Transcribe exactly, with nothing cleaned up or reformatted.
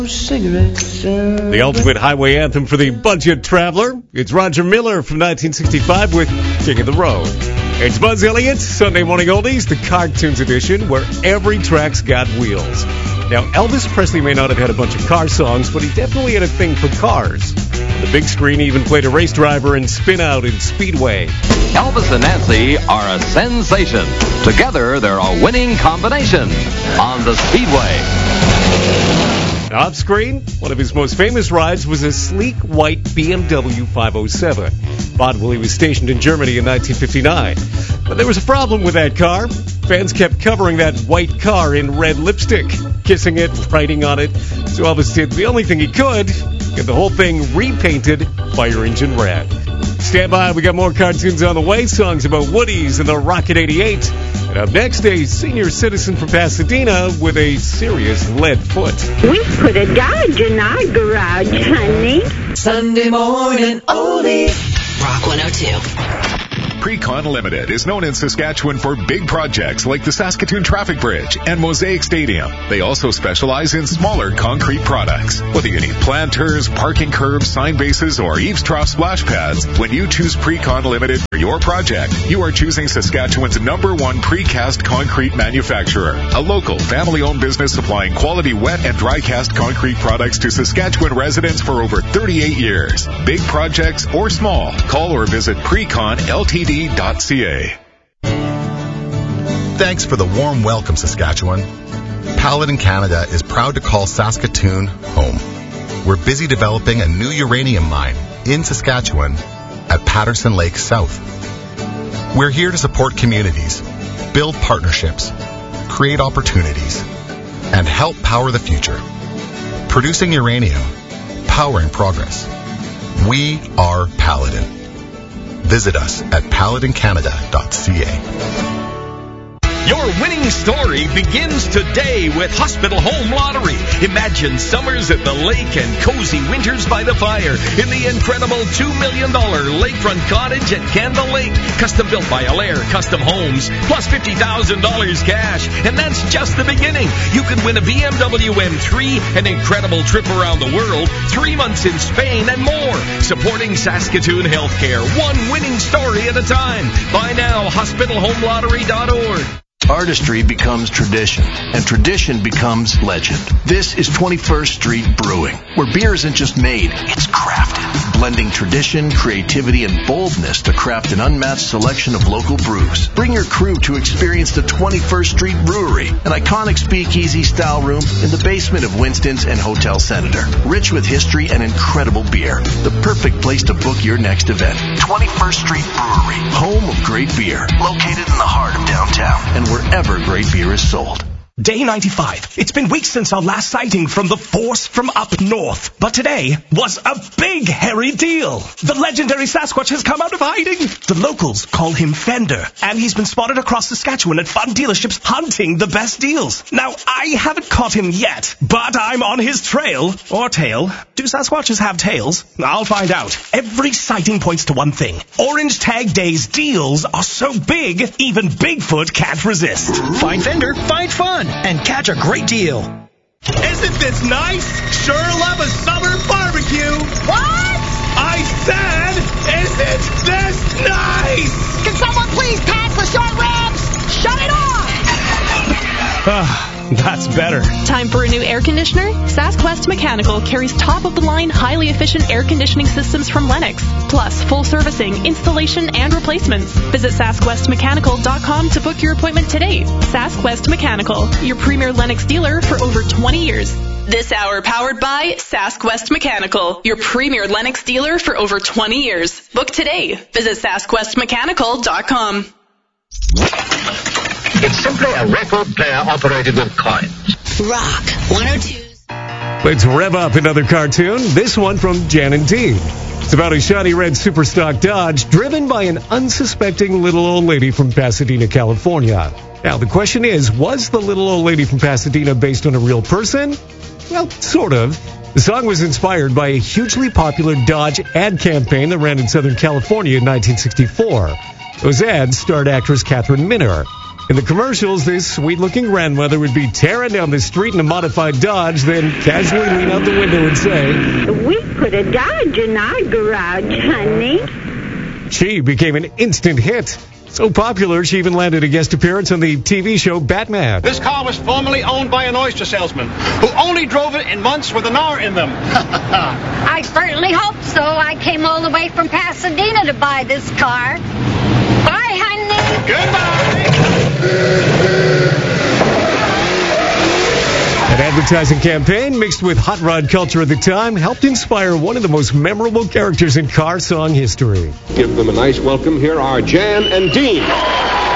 Cigarettes. The ultimate highway anthem for the budget traveler. It's Roger Miller from nineteen sixty-five with King of the Road. It's Buzz Elliott, Sunday Morning Oldies, the Cartoons edition, where every track's got wheels. Now, Elvis Presley may not have had a bunch of car songs, but he definitely had a thing for cars. The big screen even played a race driver in Spin Out in Speedway. Elvis and Nancy are a sensation. Together, they're a winning combination on the Speedway. Off screen, one of his most famous rides was a sleek white B M W five oh seven, bought while he was stationed in Germany in nineteen fifty-nine. But there was a problem with that car. Fans kept covering that white car in red lipstick, kissing it, writing on it. So Elvis did the only thing he could, get the whole thing repainted Fire Engine Red. Stand by, we got more cartoons on the way, songs about Woodies and the Rocket eighty-eight. And up next, a senior citizen from Pasadena with a serious lead foot. We put a Dodge in our garage, honey. Sunday morning oldies. Rock one oh two. Precon Limited is known in Saskatchewan for big projects like the Saskatoon Traffic Bridge and Mosaic Stadium. They also specialize in smaller concrete products. Whether you need planters, parking curbs, sign bases, or eaves trough splash pads, when you choose Precon Limited for your project, you are choosing Saskatchewan's number one precast concrete manufacturer. A local, family-owned business supplying quality wet and dry cast concrete products to Saskatchewan residents for over thirty-eight years. Big projects or small, call or visit precon L T D dot C A. Thanks for the warm welcome, Saskatchewan. Paladin Canada is proud to call Saskatoon home. We're busy developing a new uranium mine in Saskatchewan at Patterson Lake South. We're here to support communities, build partnerships, create opportunities, and help power the future. Producing uranium, powering progress. We are Paladin. Visit us at paladin canada dot C A. Your winning story begins today with Hospital Home Lottery. Imagine summers at the lake and cozy winters by the fire in the incredible two million dollars lakefront cottage at Canada Lake. Custom built by Allaire Custom Homes, plus fifty thousand dollars cash. And that's just the beginning. You can win a B M W M three, an incredible trip around the world, three months in Spain, and more. Supporting Saskatoon Healthcare, one winning story at a time. Buy now, hospital home lottery dot org. Artistry becomes tradition, and tradition becomes legend. This is twenty-first Street Brewing, where beer isn't just made, it's crafted. Blending tradition, creativity, and boldness to craft an unmatched selection of local brews. Bring your crew to experience the twenty-first Street Brewery, an iconic speakeasy-style room in the basement of Winston's and Hotel Senator. Rich with history and incredible beer. The perfect place to book your next event. twenty-first Street Brewery, home of great beer. Located in the heart of downtown, and wherever great beer is sold. Day ninety-five. It's been weeks since our last sighting from the force from up north. But today was a big, hairy deal. The legendary Sasquatch has come out of hiding. The locals call him Fender, and he's been spotted across Saskatchewan at fun dealerships hunting the best deals. Now, I haven't caught him yet, but I'm on his trail. Or tail. Do Sasquatches have tails? I'll find out. Every sighting points to one thing. Orange Tag Day's deals are so big, even Bigfoot can't resist. Find Fender, find fun, and catch a great deal. Isn't this nice? Sure love a summer barbecue. What? I said, isn't this nice? Can someone please pass the short ribs? Shut it off! Ah, that's better. Time for a new air conditioner? SaskWest Mechanical carries top-of-the-line, highly efficient air conditioning systems from Lennox, plus full servicing, installation, and replacements. Visit sask west mechanical dot com to book your appointment today. SaskWest Mechanical, your premier Lennox dealer for over twenty years. This hour powered by SaskWest Mechanical, your premier Lennox dealer for over twenty years. Book today. Visit sask west mechanical dot com. It's simply a record player operated with coins. Rock one oh two. Let's rev up another cartoon, this one from Jan and Dean. It's about a shiny red superstock Dodge driven by an unsuspecting little old lady from Pasadena, California. Now, the question is, was the little old lady from Pasadena based on a real person? Well, sort of. The song was inspired by a hugely popular Dodge ad campaign that ran in Southern California in nineteen sixty-four. Those ads starred actress Catherine Minner. In the commercials, this sweet-looking grandmother would be tearing down the street in a modified Dodge, then casually lean out the window and say, "We put a Dodge in our garage, honey." She became an instant hit. So popular, she even landed a guest appearance on the T V show Batman. This car was formerly owned by an oyster salesman who only drove it in months with an hour in them. I certainly hope so. I came all the way from Pasadena to buy this car. Bye, honey. Goodbye. An advertising campaign mixed with hot rod culture at the time helped inspire one of the most memorable characters in car song history. Give them a nice welcome. Here are Jan and Dean.